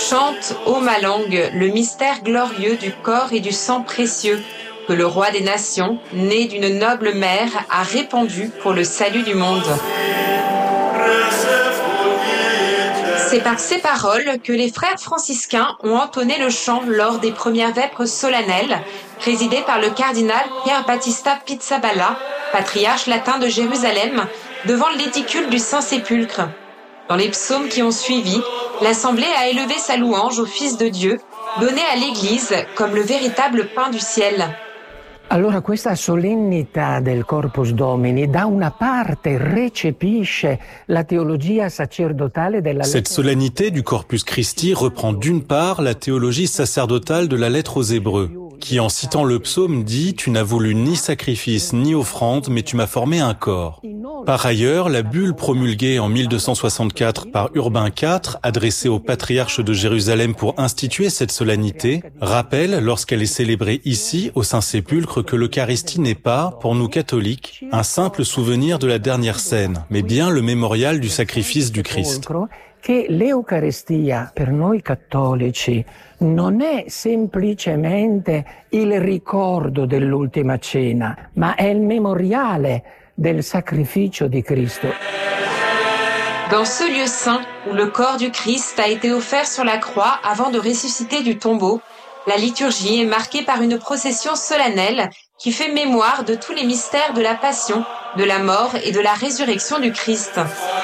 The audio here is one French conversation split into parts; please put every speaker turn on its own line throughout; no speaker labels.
Chante, ô ma langue, le mystère glorieux du corps et du sang précieux que le roi des nations, né d'une noble mère, a répandu pour le salut du monde. C'est par ces paroles que les frères franciscains ont entonné le chant lors des premières vêpres solennelles, présidées par le cardinal Pier Battista Pizzaballa, patriarche latin de Jérusalem, devant l'édicule du Saint-Sépulcre. Dans les psaumes qui ont suivi, l'Assemblée a élevé sa louange au Fils de Dieu, donné à l'Église comme le véritable pain du ciel.
Allora questa solennità del Corpus Domini da una parte recepisce la teologia sacerdotale della
Cette solennité du Corpus Christi reprend d'une part la théologie sacerdotale de la lettre aux Hébreux, qui en citant le psaume dit « Tu n'as voulu ni sacrifice ni offrande, mais tu m'as formé un corps ». Par ailleurs, la bulle promulguée en 1264 par Urbain IV, adressée au patriarche de Jérusalem pour instituer cette solennité, rappelle, lorsqu'elle est célébrée ici, au Saint-Sépulcre, que l'Eucharistie n'est pas, pour nous catholiques, un simple souvenir de la dernière scène, mais bien le mémorial du sacrifice du Christ.
Che l'Eucaristia per noi cattolici non è semplicemente il ricordo dell'ultima cena, ma è il memoriale del sacrificio di Cristo.
Dans ce lieu saint où le corps du Christ a été offert sur la croix avant de ressusciter du tombeau, la liturgie est marquée par une procession solennelle qui fait mémoire de tous les mystères de la passion, de la mort et de la résurrection du Christ.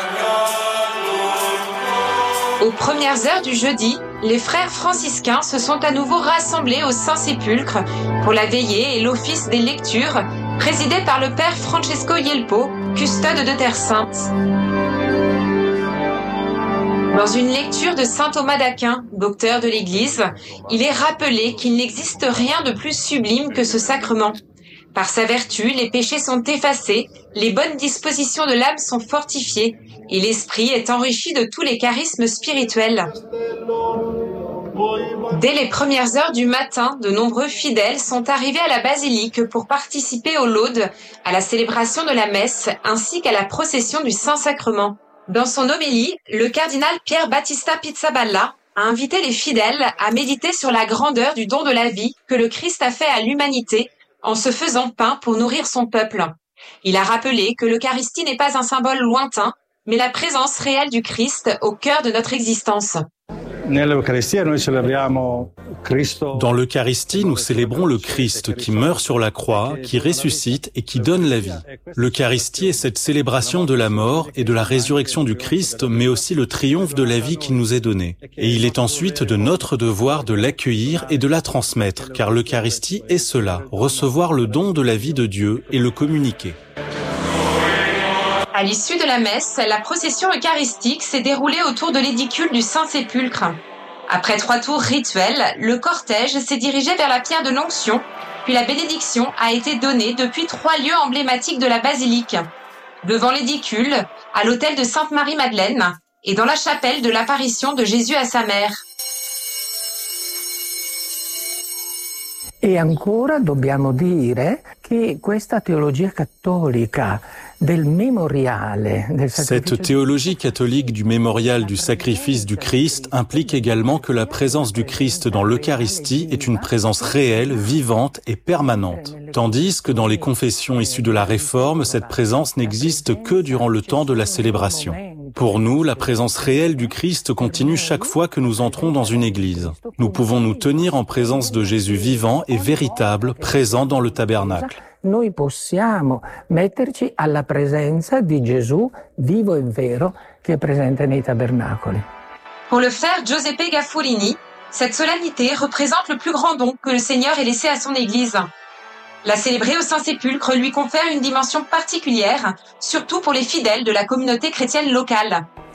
Aux premières heures du jeudi, les frères franciscains se sont à nouveau rassemblés au Saint-Sépulcre pour la veillée et l'office des lectures, présidé par le père Francesco Yelpo, custode de Terre Sainte. Dans une lecture de saint Thomas d'Aquin, docteur de l'Église, il est rappelé qu'il n'existe rien de plus sublime que ce sacrement. Par sa vertu, les péchés sont effacés, les bonnes dispositions de l'âme sont fortifiées, et l'esprit est enrichi de tous les charismes spirituels. Dès les premières heures du matin, de nombreux fidèles sont arrivés à la basilique pour participer aux laudes, à la célébration de la messe, ainsi qu'à la procession du Saint-Sacrement. Dans son homélie, le cardinal Pier Battista Pizzaballa a invité les fidèles à méditer sur la grandeur du don de la vie que le Christ a fait à l'humanité en se faisant pain pour nourrir son peuple. Il a rappelé que l'Eucharistie n'est pas un symbole lointain, mais la présence réelle du Christ au cœur de notre existence.
Dans l'Eucharistie, nous célébrons le Christ qui meurt sur la croix, qui ressuscite et qui donne la vie. L'Eucharistie est cette célébration de la mort et de la résurrection du Christ, mais aussi le triomphe de la vie qui nous est donnée. Et il est ensuite de notre devoir de l'accueillir et de la transmettre, car l'Eucharistie est cela, recevoir le don de la vie de Dieu et le communiquer.
À l'issue de la messe, la procession eucharistique s'est déroulée autour de l'édicule du Saint-Sépulcre. Après 3 tours rituels, le cortège s'est dirigé vers la pierre de l'onction, puis la bénédiction a été donnée depuis 3 lieux emblématiques de la basilique. Devant l'édicule, à l'autel de Sainte-Marie-Madeleine et dans la chapelle de l'apparition de Jésus à sa mère.
E ancora dobbiamo dire che questa teologia cattolica del memoriale del
Cette théologie catholique du mémorial du sacrifice du Christ implique également que la présence du Christ dans l'Eucharistie est une présence réelle, vivante et permanente. Tandis que dans les confessions issues de la Réforme, cette présence n'existe que durant le temps de la célébration. Pour nous, la présence réelle du Christ continue chaque fois que nous entrons dans une église. Nous pouvons nous tenir en présence de Jésus vivant et véritable, présent dans le tabernacle.
Noi possiamo metterci alla presenza di Gesù vivo e vero che è presente nei tabernacoli.
Pour le frère Giuseppe Gaffurini, cette solennité représente le plus grand don que le Seigneur ait laissé à son Église. La célébrer au Saint-Sépulcre lui confère une dimension particulière, surtout pour les fidèles de la communauté chrétienne locale.